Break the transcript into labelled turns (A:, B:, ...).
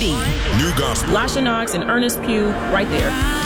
A: New Gospel.
B: Lasha Knox and Ernest Pugh, right there.